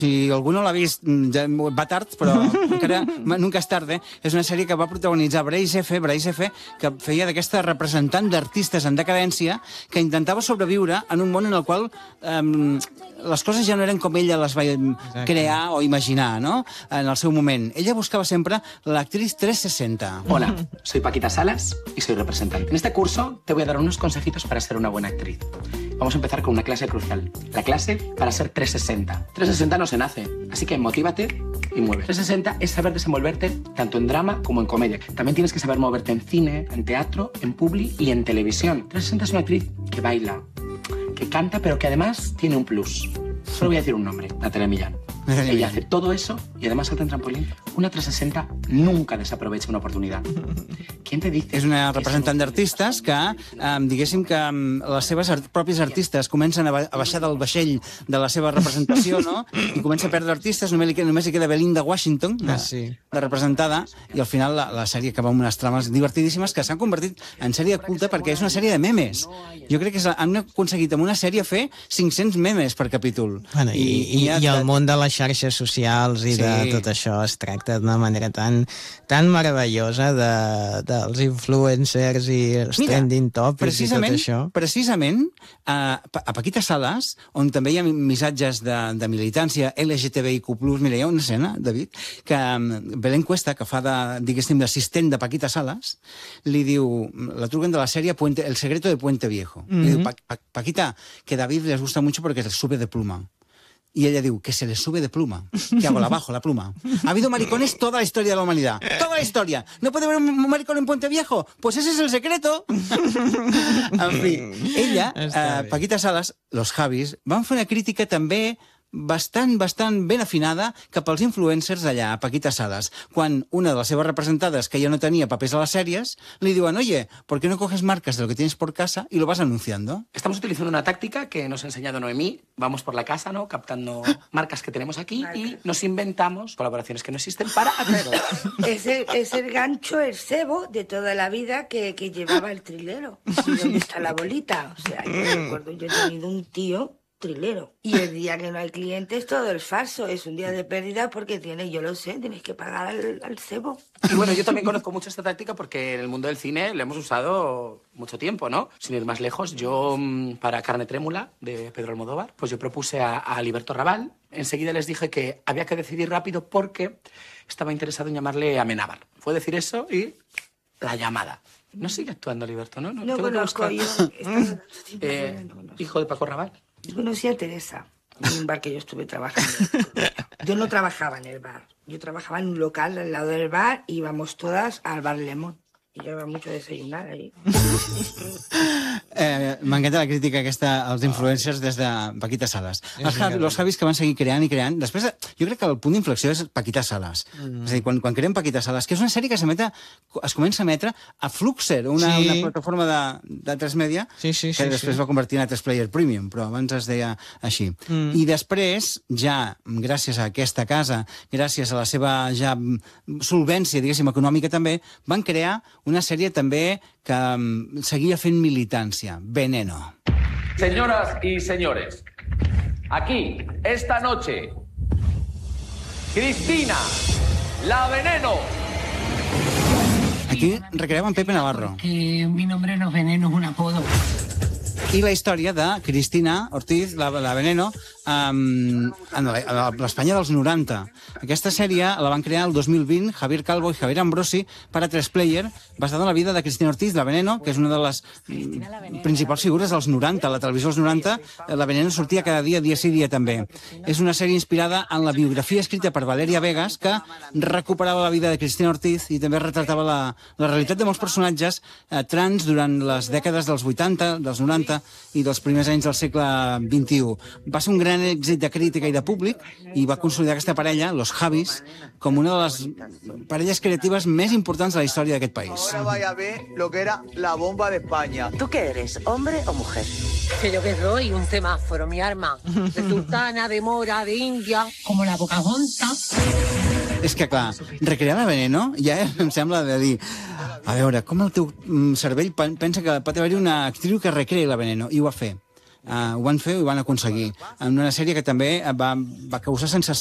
Si algú no l'ha vist, ja va tard, però encara nunca és tarde. És una sèrie que va protagonitzar Bryce F., que feia d'aquesta representant d'artistes en decadència, que intentava sobreviure en un món en el qual les coses ja no eren com ella les va crear o imaginar, ¿no?, en el seu moment. Ella buscava sempre l'actriz 360. Hola, soy Paquita Salas y soy representante. En este curso te voy a dar unos consejitos para ser una buena actriz. Vamos a empezar con una clase crucial. La clase para ser 360. 360 no se nace, así que motívate y mueve. 360 es saber desenvolverte tanto en drama como en comedia. También tienes que saber moverte en cine, en teatro, en publi y en televisión. 360 es una actriz que baila, que canta, pero que además tiene un plus. Solo voy a decir un nombre, Natalia Millán. Ella hace todo eso y además salta en trampolín. Una 360 nunca desaprovecha una oportunidad. ¿Quién te dice? És una representant d'artistes que, diguéssim que les seves pròpies artistes comencen a baixar del vaixell de la seva representació, no?, i comença a perdre artistes, només li queda Belinda Washington, de representada, i al final la sèrie acaba amb unes trames divertidíssimes que s'han convertit en sèrie culta perquè és una sèrie de memes. Jo crec que han aconseguit amb una sèrie fer 500 memes per capítol. Bueno, i el món de les xarxes socials i de tot això es tracta d'una manera tan meravellosa dels influencers i els trending topics i tot això. Precisament, a Paquita Salas, on també hi ha missatges de militància LGTBIQ+, mira, hi ha una escena, David, que Belén Cuesta, que fa diguéssim, d'assistent de Paquita Salas, li diu, la truquen de la sèrie El secreto de Puente Viejo. Li diu, Paquita, que David les gusta mucho porque se sube de pluma. Y ella diu, que se les sube de pluma. ¿Qué hago? La bajo, la pluma. Ha habido maricones toda la historia de la humanidad. Toda la historia. ¿No puede haber un maricón en Puente Viejo? Pues ese es el secreto. En fi, ella, Paquita Salas, los Javis, van fer una crítica també bastant ben afinada cap als influencers allà, a Paquita Salas, quan una de les seves representades, que ja no tenia papers a les sèries, li diuen, oye, ¿por qué no coges marcas de lo que tienes por casa y lo vas anunciando? Estamos utilizando una táctica que nos ha enseñado Noemí. Vamos por la casa, ¿no?, captando marcas que tenemos aquí y nos inventamos colaboraciones que no existen para atraerlas. Es el gancho, el cebo de toda la vida que llevaba el trilero. ¿Y dónde está la bolita? O sea, yo recuerdo, yo he tenido un tío trilero. Y el día que no hay clientes, todo es falso. Es un día de pérdida porque yo lo sé, tienes que pagar al cebo. Y bueno, yo también conozco mucho esta táctica porque en el mundo del cine lo hemos usado mucho tiempo, ¿no? Sin ir más lejos, yo para Carne Trémula, de Pedro Almodóvar, pues yo propuse a Aliberto Raval. Enseguida les dije que había que decidir rápido porque estaba interesado en llamarle Amenábar. Fue decir eso y la llamada. No sigue actuando Aliberto, ¿no? No conozco yo. Hijo de Paco Raval. Yo conocí a Teresa en un bar que yo estuve trabajando. Yo no trabajaba en el bar. Yo trabajaba en un local al lado del bar y íbamos todas al bar Lemon. I jo va mucho desayunar ahí. M'encanta la crítica aquesta als influencers des de Paquita Salas. Els Javis que van seguir creant i creant. Després, jo crec que el punt d'inflexió és Paquita Salas. És a dir, quan creem Paquita Salas, que és una sèrie que es comença a emetre a Fluxer, una plataforma de 3 Media, que després va convertir en A3 Player Premium, però abans es deia així. I després, ja gràcies a aquesta casa, gràcies a la seva ja solvència, diguéssim, econòmica també, van crear una sèrie també que seguia fent militància, Veneno. Señoras y señores, aquí, esta noche, Cristina, la Veneno. Aquí recreaven Pepe Navarro. Que mi nombre no es Veneno, es un apodo. I la història de Cristina Ortiz, la Veneno, a l'Espanya dels 90. Aquesta sèrie la van crear el 2020 Javier Calvo i Javier Ambrosi per A3 Player, basada en la vida de Cristina Ortiz, la Veneno, que és una de les principals figures dels 90. A la televisió dels 90, la Veneno sortia cada dia sí, dia també. És una sèrie inspirada en la biografia escrita per Valeria Vegas, que recuperava la vida de Cristina Ortiz i també retratava la realitat de molts personatges trans durant les dècades dels 80, dels 90 i dels primers anys del segle XXI. Va ser un gran èxit de crítica i de públic i va consolidar aquesta parella, los Javis, com una de les parelles creatives més importants de la història d'aquest país. Ahora vaya a ver lo que era la bomba de España. ¿Tú qué eres, hombre o mujer? Que yo que soy un semáforo, mi arma. De sultana, de mora, de india, como la Pocahontas. És que, clar, recrear la Veneno ja em sembla de dir, a veure, com el teu cervell pensa que pot haver-hi una actriu que recreï la Veneno, i ho va fer. Ho van fer i ho van aconseguir. En una sèrie que també va causar sensació